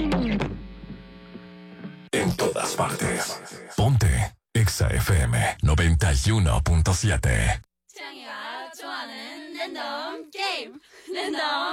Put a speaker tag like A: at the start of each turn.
A: En todas partes. Ponte Exa FM 91.7.
B: 창이가 좋아하는 랜덤 게임. 랜덤